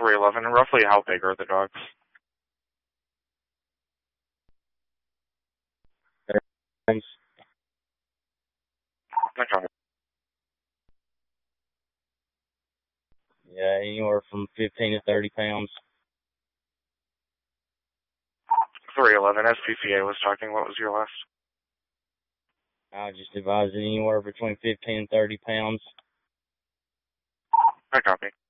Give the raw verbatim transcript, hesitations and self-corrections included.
three eleven. Roughly how big are the dogs? Pounds. Okay. Yeah, anywhere from fifteen to thirty pounds. three eleven. S P C A was talking. What was your last? I just advise it anywhere between fifteen and thirty pounds. I copy.